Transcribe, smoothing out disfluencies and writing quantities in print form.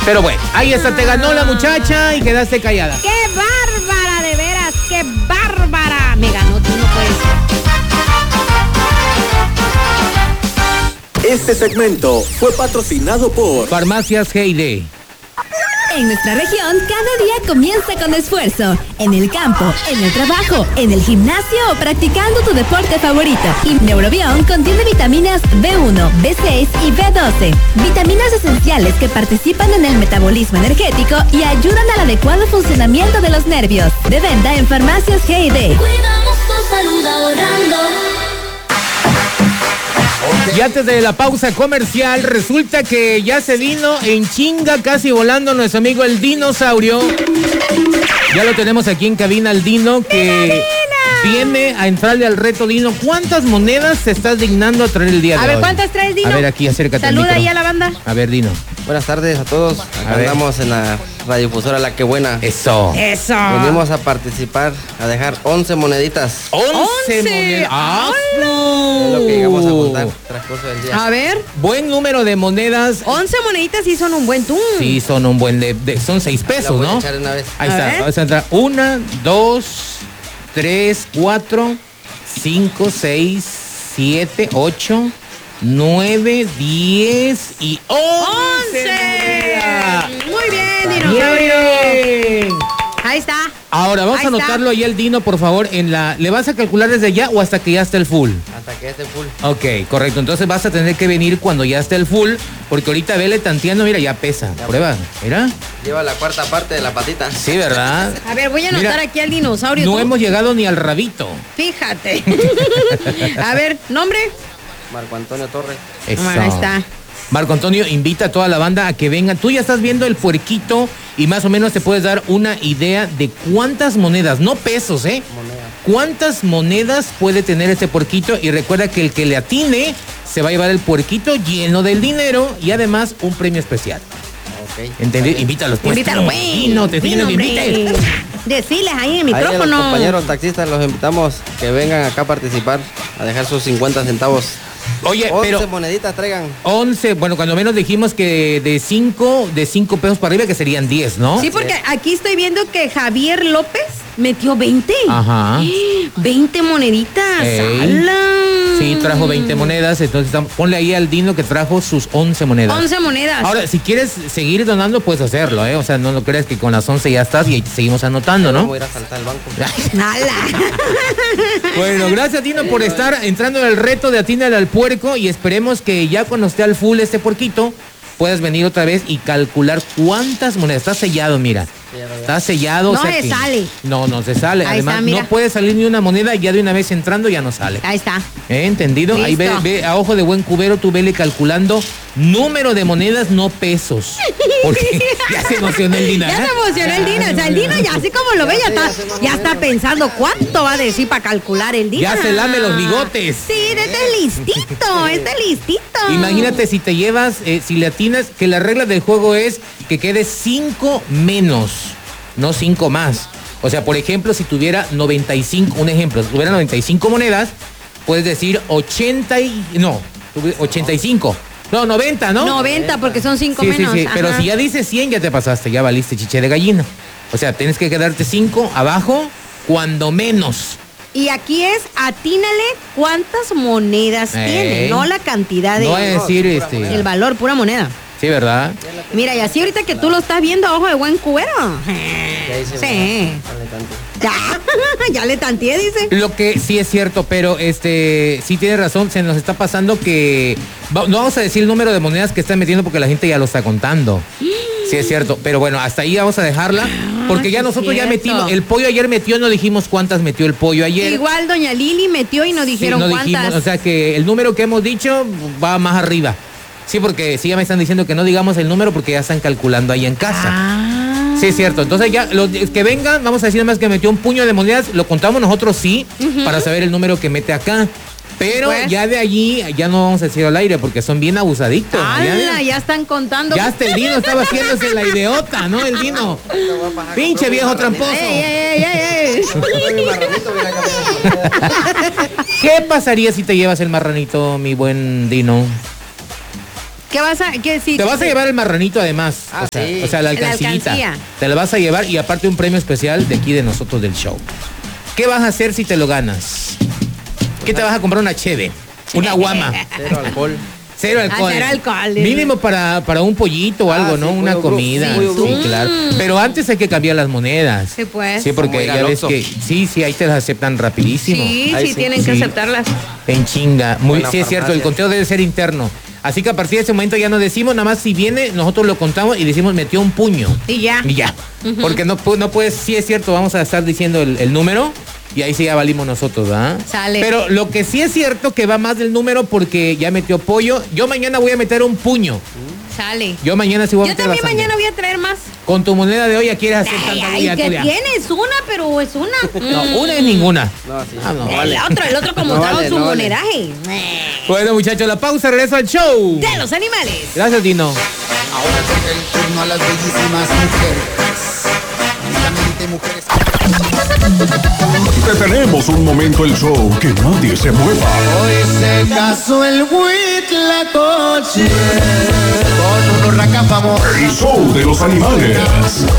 Pero bueno, ahí está, te ganó la muchacha y quedaste callada. ¡Qué bárbara, de veras! ¡Qué bárbara! Me ganó, tú no puedes. Este segmento fue patrocinado por Farmacias Heide. En nuestra región, cada día comienza con esfuerzo. En el campo, en el trabajo, en el gimnasio o practicando tu deporte favorito. Y Neurobión contiene vitaminas B1, B6 y B12. Vitaminas esenciales que participan en el metabolismo energético y ayudan al adecuado funcionamiento de los nervios. De venta en Farmacias G&D. Cuidamos tu salud ahorrando. Y antes de la pausa comercial, resulta que ya se vino en chinga, casi volando, nuestro amigo el dinosaurio. Ya lo tenemos aquí en cabina, el Dino, que viene a entrarle al reto. Dino, ¿cuántas monedas te estás dignando a traer el día de hoy? A ver, ¿cuántas traes, Dino? A ver, aquí, acércate al Saluda micro. ahí a la banda. A ver, Dino. Buenas tardes a todos. Acá andamos en la radiodifusora La Que Buena. Eso. ¡Eso! Venimos a participar, a dejar 11 moneditas. 11 monedas. ¡Ah! Es lo que llegamos a juntar transcurso del día. A ver, Buen número de monedas. 11 moneditas sí son un buen tun. Sí, son un buen son 6 La pesos, voy a ¿no? echar una vez. Ahí A está. ver. Vamos a entrar. 1, 2, 3, 4, 5, 6, 7, 8, 9, 10 y 11. 11. Muy bien, dinosaurio. Bien. Ahí está. Ahora, vamos Ahí a anotarlo está. ahí el Dino, por favor, ¿le vas a calcular desde ya o hasta que ya esté el full? Hasta que esté full. Ok, correcto. Entonces vas a tener que venir cuando ya esté el full, porque ahorita vele tanteando, mira, ya pesa. Prueba, mira. Lleva la cuarta parte de la patita. Sí, ¿verdad? A ver, voy a anotar Mira, aquí al dinosaurio. No tú. hemos llegado ni al rabito. Fíjate. A ver, ¿nombre? Marco Antonio Torres. Eso. Bueno, ahí está. Marco Antonio invita a toda la banda a que vengan. Tú ya estás viendo el puerquito y más o menos te puedes dar una idea de cuántas monedas, no pesos, cuántas monedas puede tener este puerquito. Y recuerda que el que le atine se va a llevar el puerquito lleno del dinero y además un premio especial. Ok. ¿Entendido? Invítalos, pues. Invítalo, güey. No, te estoy diciendo que Hombre. invites. Deciles ahí en el Ahí a los micrófono. compañeros taxistas los invitamos que vengan acá a participar, a dejar sus 50 centavos. Oye, 11 pero moneditas traigan. 11, bueno, cuando menos dijimos que de 5 pesos para arriba que serían 10, ¿no? Sí, porque aquí estoy viendo que Javier López metió 20. Ajá. 20 moneditas. Ey. ¡Hala! Sí, trajo 20 monedas, entonces ponle ahí al Dino que trajo sus 11 monedas. 11 monedas. Ahora, si quieres seguir donando, puedes hacerlo, ¿eh? O sea, no creas que con las 11 ya estás y seguimos anotando, ¿no? Voy a ir a saltar el banco. ¡Hala! Bueno, gracias, Dino, por estar entrando en el reto de atínale al puerco y esperemos que ya cuando esté al full este puerquito puedas venir otra vez y calcular cuántas monedas. Está sellado, mira. Está sellado. No o sea se que- sale. No se sale. Ahí Además, está, mira. no puede salir ni una moneda, ya de una vez entrando ya no sale. Ahí está. ¿Entendido? Ahí Listo. ve a ojo de buen cubero, tú vele calculando número de monedas, no pesos. Porque ya se emocionó el Dino. Ya se emocionó el Dino. O sea, el Dino ya así como lo ve, ya está pensando cuánto va a decir para calcular el Dino. Ya se lame los bigotes. Sí, este listito, listito. Imagínate si te llevas, si le atinas, que la regla del juego es que quede 5 menos, no 5 más. O sea, por ejemplo, si tuviera 95, un ejemplo, si tuviera 95 monedas, puedes decir 85. No, 90, ¿no? 90, porque son 5 Sí, menos. sí, sí. Pero Ajá. si ya dices 100, ya te pasaste, ya valiste chiche de gallina. O sea, tienes que quedarte 5 abajo, cuando menos. Y aquí es, atínale cuántas monedas tiene, no la cantidad de... No es decir, el valor, pura moneda. Sí, ¿verdad? Mira, y así ahorita que tú lo estás viendo a ojo de buen cubero. Sí. Ya le tanteé, dice. Lo que sí es cierto, pero sí tiene razón, se nos está pasando que no vamos a decir el número de monedas que están metiendo porque la gente ya lo está contando. Sí es cierto, pero bueno, hasta ahí vamos a dejarla porque ya sí, nosotros ya cierto. metimos, el pollo ayer metió, no dijimos cuántas metió el pollo ayer. Igual doña Lili metió y no Sí, dijeron no cuántas. dijimos, o sea que el número que hemos dicho va más arriba. Sí, porque sí ya me están diciendo que no digamos el número porque ya están calculando ahí en casa. Sí, es cierto. Entonces ya, los que vengan, vamos a decir más que metió un puño de monedas, lo contamos nosotros sí, para saber el número que mete acá. Pero Pues. ya de allí, ya no vamos a decir al aire porque son bien abusadictos. ¡Hala! Ya están contando. Ya hasta el Dino estaba haciéndose la idiota, ¿no? El Dino. Pinche viejo tramposo. ¡Ey! ¿Qué pasaría si te llevas el marranito, mi buen Dino? ¿Qué vas a, qué si Te vas a llevar el marranito además. Ah, sí. O sea, la La alcancillita. alcancía. Te la vas a llevar y aparte un premio especial de aquí de nosotros del show. ¿Qué vas a hacer si te lo ganas? ¿Qué te vas a comprar? Una cheve, una guama. Cero alcohol. Cero alcohol. Cero alcohol. Mínimo para un pollito o algo, sí, ¿no? Una pollo group. comida. Sí, pollo Sí, group. claro. Pero antes hay que cambiar las monedas. Sí, pues. Sí, porque Como ir ya al ves Oxxo. que sí, ahí te las aceptan rapidísimo. Sí, Ahí sí, sí. tienen que Sí. aceptarlas. En chinga. Buena Sí, es cierto, el farmacia. conteo debe ser interno. Así que a partir de ese momento ya no decimos, nada más si viene, nosotros lo contamos y decimos metió un puño. Y ya. Y ya. Porque no puedes, sí es cierto, vamos a estar diciendo el número y ahí sí ya valimos nosotros, ¿verdad? Sale. Pero lo que sí es cierto que va más del número porque ya metió pollo. Yo mañana voy a meter un puño. Sale. Yo mañana sí voy a Yo meter también bastante. mañana voy a traer más. Con tu moneda de hoy ya quieres hacer Ay, tanta ay, bulla ¿qué tuya. tienes? Una, pero es una. No, una es ninguna. No, sí. Ah, no, El vale. otro como No trajo vale, su no vale. moneraje. Bueno, muchachos, la pausa, regreso al show. De los animales. Gracias, Dino. Ahora llega el turno a las bellísimas mujeres. Únicamente mujeres. Detenemos un momento el show, que nadie se mueva. Hoy se casó el Huitlacoche con un huracán famoso. El show de los animales.